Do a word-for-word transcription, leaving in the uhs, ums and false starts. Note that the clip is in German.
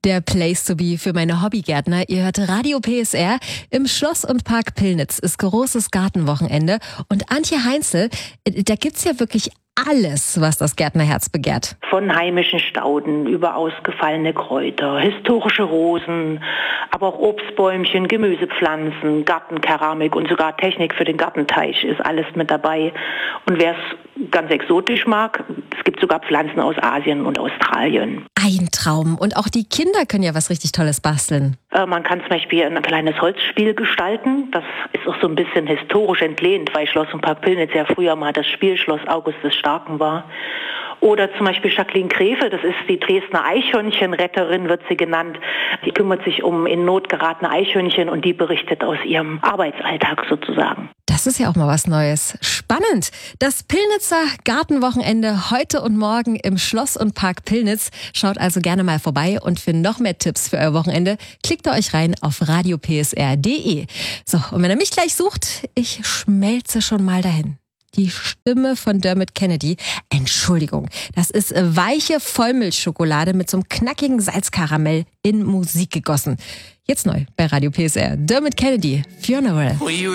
Der Place to be für meine Hobbygärtner. Ihr hört Radio P S R. Im Schloss und Park Pillnitz ist großes Gartenwochenende. Und Antje Heinzel, da gibt's ja wirklich alles, was das Gärtnerherz begehrt. Von heimischen Stauden über ausgefallene Kräuter, historische Rosen, aber auch Obstbäumchen, Gemüsepflanzen, Gartenkeramik und sogar Technik für den Gartenteich ist alles mit dabei. Und wer es ganz exotisch mag, es gibt sogar Pflanzen aus Asien und Australien. Ein Traum. Und auch die Kinder können ja was richtig Tolles basteln. Äh, man kann zum Beispiel ein kleines Holzspiel gestalten. Das ist auch so ein bisschen historisch entlehnt, weil Schloss und Park Pillnitz ja früher mal das Spielschloss August des Starken war. Oder zum Beispiel Jacqueline Grefe, das ist die Dresdner Eichhörnchenretterin, wird sie genannt. Die kümmert sich um in Not geratene Eichhörnchen und die berichtet aus ihrem Arbeitsalltag sozusagen. Das ist ja auch mal was Neues. Spannend. Das Pillnitzer Gartenwochenende heute und morgen im Schloss und Park Pillnitz. Schaut also gerne mal vorbei und für noch mehr Tipps für euer Wochenende klickt ihr euch rein auf radio p s r punkt d e. So, und wenn ihr mich gleich sucht, ich schmelze schon mal dahin. Die Stimme von Dermot Kennedy. Entschuldigung, das ist weiche Vollmilchschokolade mit so einem knackigen Salzkaramell in Musik gegossen. Jetzt neu bei Radio P S R. Dermot Kennedy, Funeral.